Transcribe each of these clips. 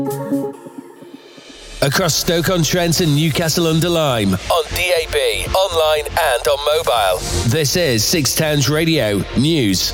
Across Stoke-on-Trent and Newcastle-under-Lyme, on DAB, online and on mobile. This is Six Towns Radio News.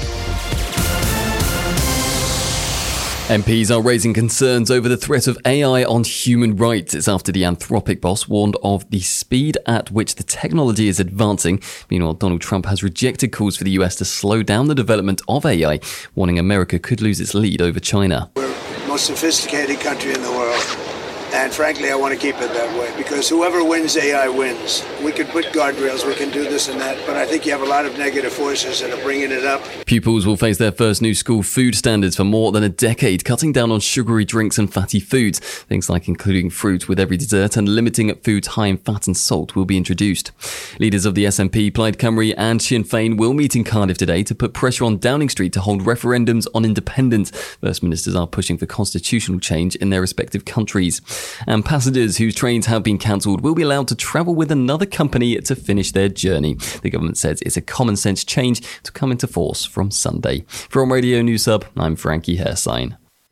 MPs are raising concerns over the threat of AI on human rights. It's after the Anthropic boss warned of the speed at which the technology is advancing. Meanwhile, Donald Trump has rejected calls for the US to slow down the development of AI, warning America could lose its lead over China. We're the most sophisticated country in the world. And frankly, I want to keep it that way because whoever wins AI wins. We can put guardrails, we can do this and that, but I think you have a lot of negative forces that are bringing it up. Pupils will face their first new school food standards for more than a decade, cutting down on sugary drinks and fatty foods. Things like including fruit with every dessert and limiting foods high in fat and salt will be introduced. Leaders of the SNP, Plaid Cymru and Sinn Féin will meet in Cardiff today to put pressure on Downing Street to hold referendums on independence. First ministers are pushing for constitutional change in their respective countries. And passengers whose trains have been cancelled will be allowed to travel with another company to finish their journey. The government says it's a common sense change to come into force from Sunday. From Radio News Hub, I'm Frankie Hairsign.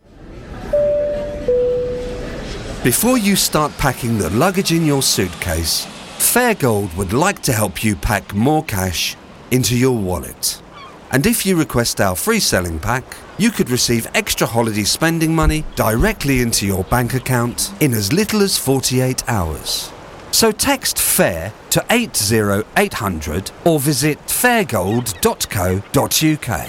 Before you start packing the luggage in your suitcase, Fairgold would like to help you pack more cash into your wallet. And if you request our free selling pack, you could receive extra holiday spending money directly into your bank account in as little as 48 hours. So text FAIR to 80800 or visit fairgold.co.uk.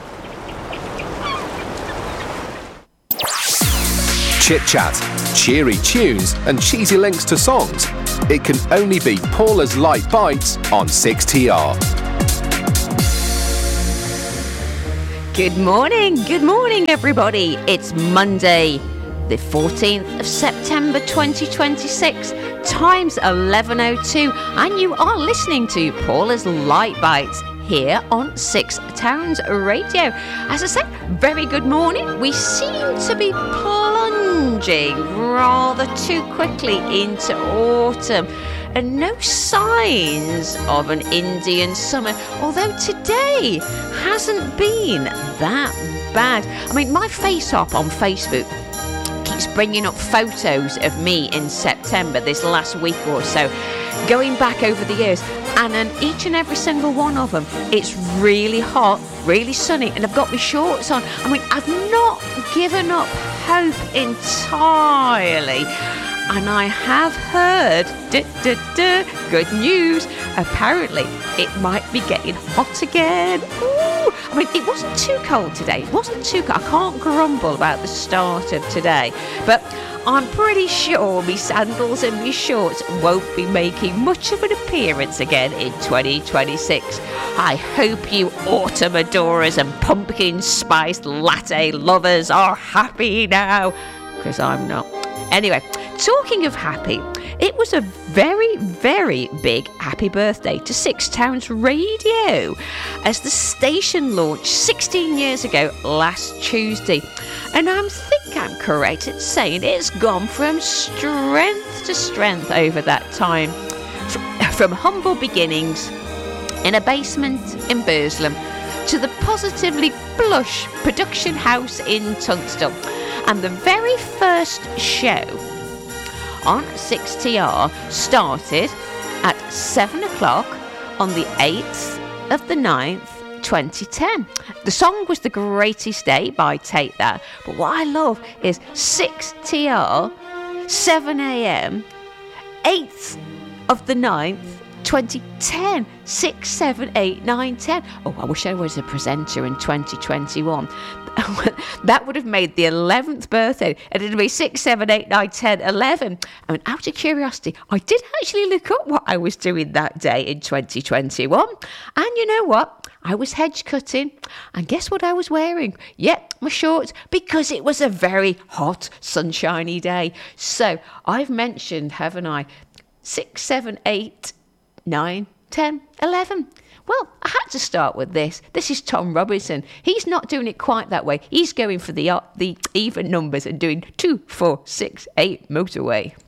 Chit-chat, cheery tunes and cheesy links to songs. It can only be Paula's Light Bites on 6TR. Good morning everybody. It's Monday, the 14th of September 2026. Time's 11:02 and you are listening to Paula's Light Bites here on Six Towns Radio. As I said, very good morning. We seem to be plunging rather too quickly into autumn. And no signs of an Indian summer, although today hasn't been that bad. I mean, my face-up on Facebook keeps bringing up photos of me in September, this last week or so, going back over the years, and in each and every single one of them, it's really hot, really sunny, and I've got my shorts on. I mean, I've not given up hope entirely. And I have heard, good news, apparently it might be getting hot again. Ooh. I mean, it wasn't too cold today. It wasn't too cold. I can't grumble about the start of today. But I'm pretty sure me sandals and me shorts won't be making much of an appearance again in 2026. I hope you autumn adorers and pumpkin spice latte lovers are happy now, because I'm not. Anyway, talking of happy, it was a very, very big happy birthday to Six Towns Radio as the station launched 16 years ago last Tuesday. And I think I'm correct at saying it's gone from strength to strength over that time. From humble beginnings in a basement in Burslem to the positively plush production house in Tunstall. And the very first show on 6TR started at 7 o'clock on the 8th of the 9th, 2010. The song was The Greatest Day by Take That. But what I love is 6TR, 7 a.m, 8th of the 9th, 2010, 6, 7, 8, 9, 10. Oh, I wish I was a presenter in 2021. That would have made the 11th birthday. And it'd be 6, 7, 8, 9, 10, 11. I mean, out of curiosity, I did actually look up what I was doing that day in 2021. And you know what? I was hedge cutting. And guess what I was wearing? Yep, my shorts, because it was a very hot, sunshiny day. So I've mentioned, haven't I, 6, 7, 8, 9, 10, 11. Well, I had to start with this. This is Tom Robinson. He's not doing it quite that way. He's going for the even numbers and doing 2, 4, 6, 8 motorway.